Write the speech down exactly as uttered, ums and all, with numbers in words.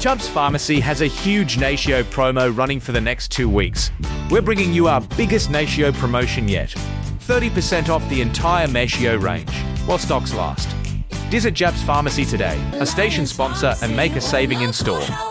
Chubbs Pharmacy has a huge Natio promo running for the next two weeks. We're bringing you our biggest Natio promotion yet. thirty percent off the entire Natio range, while stocks last. Visit Chubbs Pharmacy today, a station sponsor, and make a saving in store.